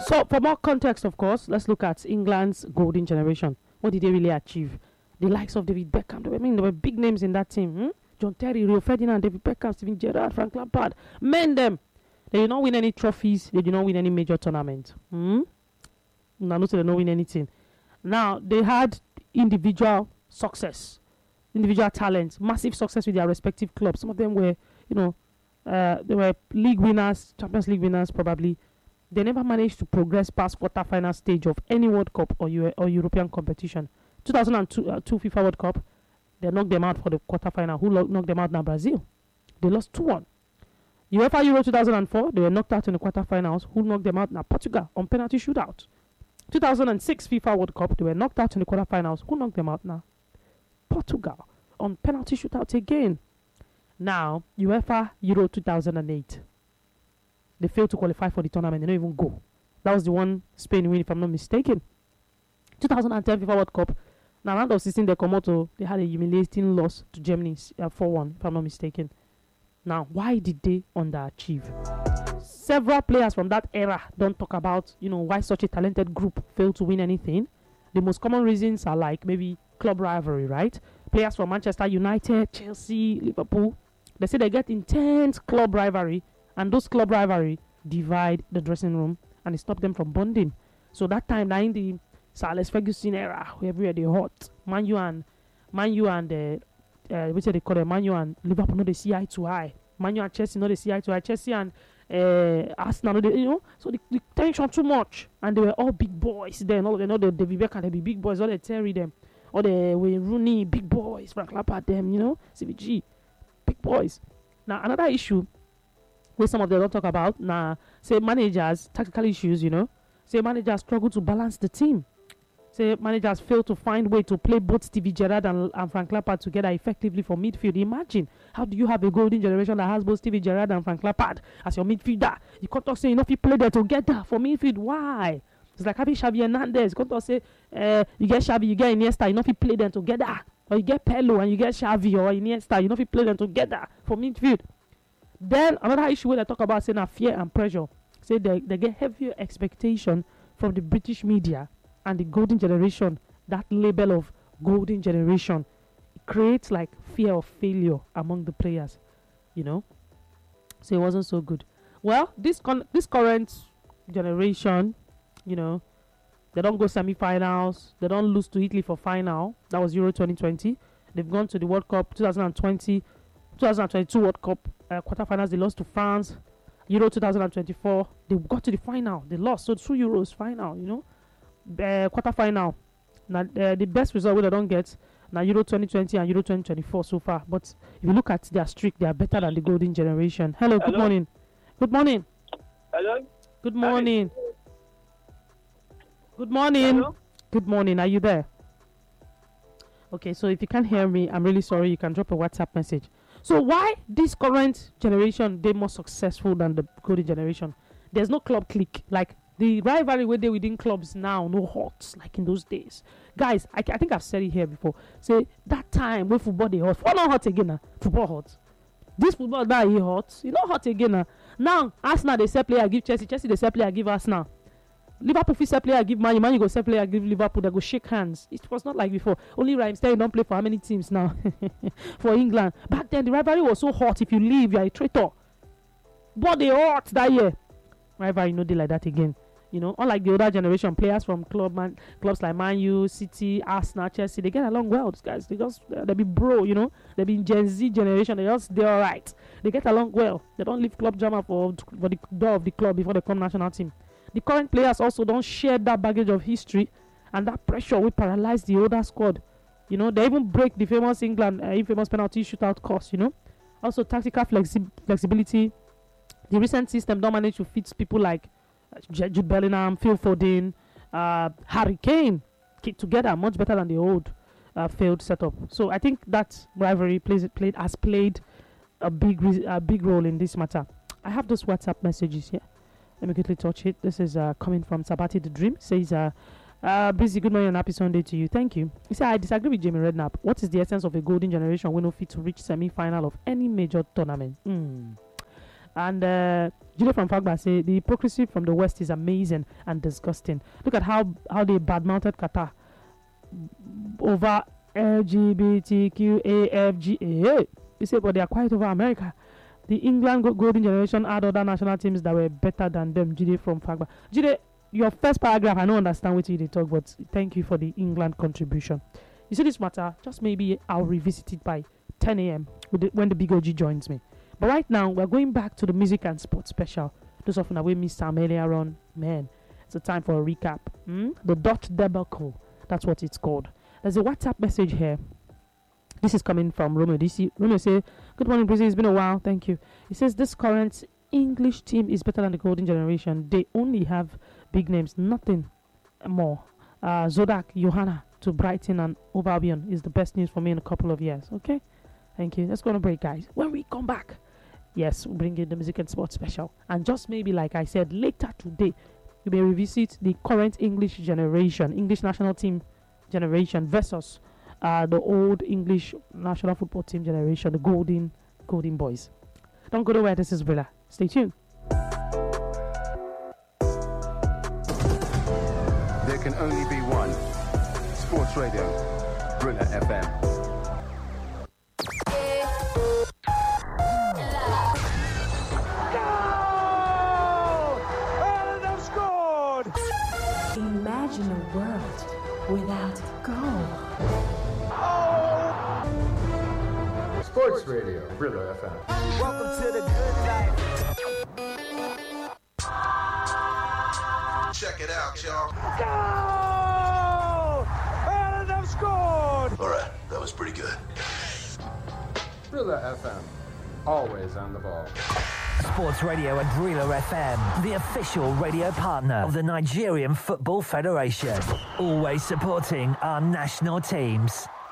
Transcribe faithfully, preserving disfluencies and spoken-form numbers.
So, for more context, of course, let's look at England's golden generation. What did they really achieve? The likes of David Beckham. I mean, there were big names in that team. Hmm? John Terry, Rio Ferdinand, David Beckham, Steven Gerrard, Frank Lampard. Men them. They did not win any trophies. They did not win any major tournament. Hmm? Now, no, they did not win anything. Now, they had individual success, individual talent, massive success with their respective clubs. Some of them were, you know, uh, they were league winners, Champions League winners probably. They never managed to progress past quarter-final stage of any World Cup or, U- or European competition. two thousand two uh, two FIFA World Cup, they knocked them out for the quarter-final. Who lo- knocked them out now? Brazil. They lost two one. UEFA Euro two thousand four, they were knocked out in the quarter-finals. Who knocked them out now? Portugal on penalty shootout. two thousand six FIFA World Cup, they were knocked out in the quarter-finals. Who knocked them out now? Portugal on penalty shootout again. Now, UEFA Euro two thousand eight. They failed to qualify for the tournament. They don't even go. That was the one Spain win, if I'm not mistaken. two thousand ten FIFA World Cup. Now, round of sixteen, they come out. To, they had a humiliating loss to Germany, uh, four one, if I'm not mistaken. Now, why did they underachieve? Several players from that era don't talk about, you know, why such a talented group failed to win anything. The most common reasons are like maybe club rivalry, right? Players from Manchester United, Chelsea, Liverpool, they say they get intense club rivalry, and those club rivalry divide the dressing room and they stop them from bonding. So that time, now in the Sir Alex Ferguson era, everywhere they hot, Man U and Man U and uh, uh, what they call it, Man U and Liverpool, no they see eye to eye. Man U and Chelsea, no they see eye to eye. Chelsea and uh, Arsenal, no they, you know, so the, the tension too much, and they were all big boys then. All of them, know the David Beckham, they be big boys. All the Terry them, all the Wayne Rooney, big boys. Frank Lampard them, you know, C V G, big boys. Now another issue, where some of them don't talk about, now say managers, tactical issues, you know, say managers struggle to balance the team. Say managers fail to find way to play both Stevie Gerrard and, and Frank Lampard together effectively for midfield. Imagine, how do you have a golden generation that has both Stevie Gerrard and Frank Lampard as your midfielder? You can't talk say, you know, if you play there together for midfield, why? It's like having Xavi Hernandez. You can't talk say, uh, you get Xavi, you get Iniesta, you know if you play them together. Or you get Pello and you get Xavi or Iniesta, you know if you play them together for midfield. Then another issue where they talk about saying fear and pressure. Say they, they get heavier expectation from the British media and the golden generation. That label of golden generation, it creates like fear of failure among the players, you know. So it wasn't so good. Well, this con- this current generation, you know, they don't go semi-finals. They don't lose to Italy for final. That was Euro twenty twenty. They've gone to the World Cup twenty twenty, twenty twenty-two World Cup uh, quarterfinals. They lost to France. Euro twenty twenty-four, they got to the final. They lost. So two Euros final, you know. Uh, quarterfinal. Now uh, the best result they don't get now Euro twenty twenty and Euro twenty twenty-four so far. But if you look at their streak, they are better than the golden generation. Hello, Hello? Good morning. Good morning. Hello. Good morning. Good morning. Hello? Good morning. Are you there? Okay, so if you can't hear me, I'm really sorry. You can drop a WhatsApp message. So why this current generation they more successful than the golden generation? There's no club clique. Like the rivalry where they within clubs now, no hot like in those days. Guys, I, I think I've said it here before. Say that time when football they hot, football not hot again now. Football hot. This football that he hot, you know hot again now. Now Arsenal they sell player give Chelsea, Chelsea they sell player give Arsenal. Liverpool fit sell player give Man U, Man U go sell player give Liverpool. They go shake hands. It was not like before. Only Raheem Sterling don't play for how many teams now? For England. Back then the rivalry was so hot. If you leave, you are a traitor. But they hot that year. Rivalry no dey like that again. You know, unlike the older generation, players from club man, clubs like Man U, City, Arsenal, Chelsea, they get along well. These guys, they just they be bro. You know, they be in Gen Z generation. They just they alright. They get along well. They don't leave club drama for for the door of the club before they come national team. The current players also don't share that baggage of history and that pressure will paralyze the older squad. You know, they even break the famous England, uh, infamous penalty shootout course, you know. Also, tactical flexi- flexibility. The recent system don't manage to fit people like uh, Jude Bellingham, Phil Foden, uh, Harry Kane keep together much better than the old uh, failed setup. So I think that rivalry plays played has played a big re- a big role in this matter. I have those WhatsApp messages here. Let me quickly touch it. This is uh, coming from Sabati the Dream. Says, uh, uh, busy, good morning and happy Sunday to you. Thank you. He said, I disagree with Jamie Redknapp. What is the essence of a golden generation when no fit to reach semi-final of any major tournament? Mm. And uh, Jide from Fagba say the hypocrisy from the West is amazing and disgusting. Look at how how they badmouthed Qatar over L G B T Q A F G A. You say, but they are quiet over America. The England golden generation had other national teams that were better than them. Jide from Fagba. Jide, your first paragraph, I don't understand what you did talk, but thank you for the England contribution. You see this matter, just maybe I'll revisit it by ten a.m. when the big O G joins me. But right now, we're going back to the music and sports special. Those of you that we missed Sam earlier on, man, it's a time for a recap. Hmm? The Dutch debacle, that's what it's called. There's a WhatsApp message here. This is coming from Romeo D C. Romeo say, good morning, Brazil. It's been a while. Thank you. He says, this current English team is better than the golden generation. They only have big names, nothing more. Uh, Zodak, Johanna to Brighton and Hove Albion is the best news for me in a couple of years. Okay? Thank you. Let's go on a break, guys. When we come back, yes, we'll bring in the music and sports special. And just maybe, like I said, later today, we may revisit the current English generation, English national team generation versus uh, the old English national football team generation, the golden, golden boys. Don't go nowhere. This is Brilla. Stay tuned. There can only be one. Sports Radio, Brilla F M. Imagine a world without goal. Oh! Sports Radio, Brilla F M. Welcome to the good life. Check it out, y'all. Go! And they've scored! All right, that was pretty good. Brilla F M, always on the ball. Sports Radio and Brilla F M, the official radio partner of the Nigerian Football Federation. Always supporting our national teams.